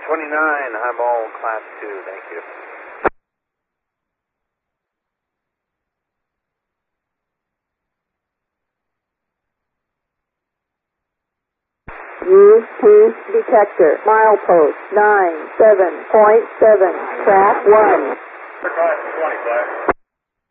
29, highball class 2, thank you. U2 detector, milepost 97.7, track 1. Class 20, Black.